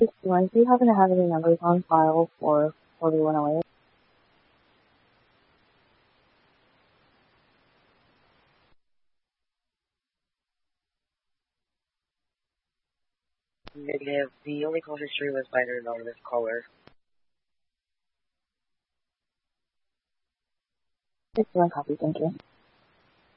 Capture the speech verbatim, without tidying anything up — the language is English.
sixty-one, do you happen to have any numbers on file for forty-one oh eight? Negative. The only call history was by an anonymous caller. sixty-one copy, thank you.